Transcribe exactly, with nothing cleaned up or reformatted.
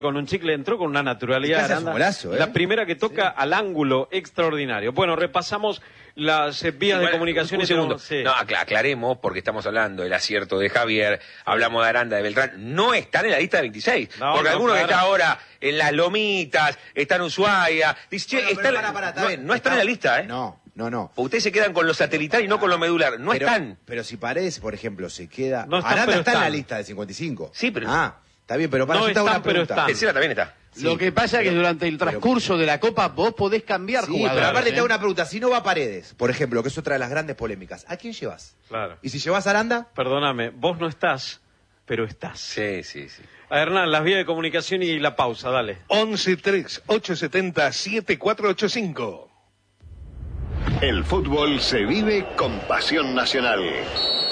con un chicle, entró con una naturalidad. Es un golazo, ¿eh? La primera que toca sí. al ángulo, extraordinario. Bueno, repasamos las eh, vías sí, de comunicación. Un, un segundo. Sí. No, acl aclaremos, porque estamos hablando del acierto de Javier, sí. hablamos de Aranda, de Beltrán. No están en la lista de veintiséis. No, porque no, alguno claro. que está ahora en Las Lomitas, está en Ushuaia. Dice, che, bueno, está, para, para, está no, bien, no están está... en la lista, ¿eh? No. No, no. Ustedes se quedan con lo satelital y no con lo medular. No pero, están. Pero si Paredes, por ejemplo, se queda... No están, Aranda está están. en la lista de cincuenta y cinco. Sí, pero... Ah, está bien, pero para no eso está una pero pregunta. Tercera también está. Sí, lo que pasa es que durante el transcurso pero, de la Copa vos podés cambiar sí, jugadores. Pero aparte ¿eh? te hago una pregunta. Si no va Paredes, por ejemplo, que es otra de las grandes polémicas, ¿a quién llevas? Claro. ¿Y si llevas a Aranda? Perdóname, vos no estás, pero estás. Sí, sí, sí. A Hernán, las vías de comunicación y la pausa, dale. once tres ocho setenta siete cuatro ocho cinco. El fútbol se vive con pasión nacional.